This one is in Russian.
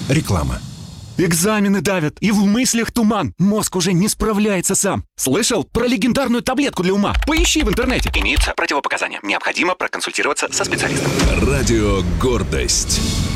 Реклама. Экзамены давят, и в мыслях туман. Мозг уже не справляется сам. Слышал про легендарную таблетку для ума? Поищи в интернете. Имеются противопоказания. Необходимо проконсультироваться со специалистом. Радио «Гордость».